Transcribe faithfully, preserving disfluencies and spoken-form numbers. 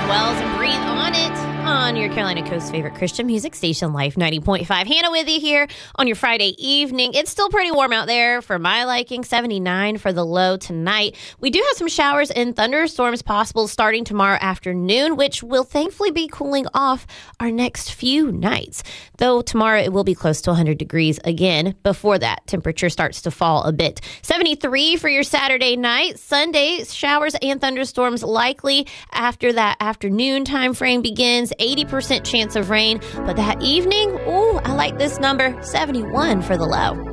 Wells and Breathe on It on your Carolina Coast favorite Christian music station, Life ninety point five. Hannah with you here on your Friday evening. It's still pretty warm out there for my liking, seventy-nine for the low tonight. We do have some showers and thunderstorms possible starting tomorrow afternoon, which will thankfully be cooling off our next few nights. Though tomorrow it will be close to one hundred degrees again. Before that, temperature starts to fall a bit. seventy-three for your Saturday night. Sunday, showers and thunderstorms likely after that afternoon time frame begins. eighty percent chance of rain. But that evening, ooh, I like this number, seventy-one for the low.